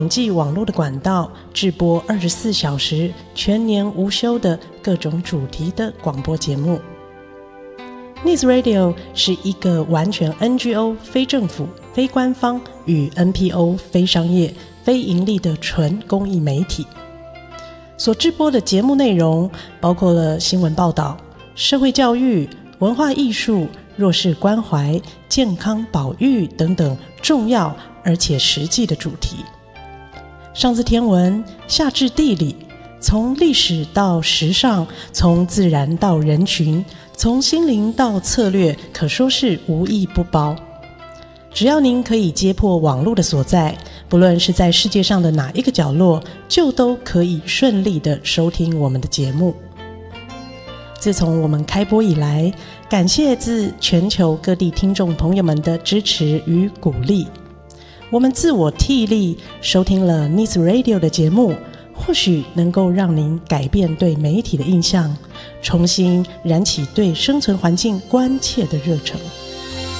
际网络的管道制播24小时全年无休的各种主题的广播节目。News Radio 是一个完全 NGO 非政府、非官方与 NPO 非商业、非盈利的纯公益媒体。所制播的节目内容包括了新闻报道、社会教育、文化艺术、弱势关怀、健康保育等等重要而且实际的主题。上至天文，下至地理，从历史到时尚，从自然到人群，从心灵到策略，可说是无一不包。只要您可以接破网络的所在，不论是在世界上的哪一个角落，就都可以顺利地收听我们的节目。自从我们开播以来，感谢自全球各地听众朋友们的支持与鼓励。我们自我替力收听了 News Radio 的节目，或许能够让您改变对媒体的印象，重新燃起对生存环境关切的热忱。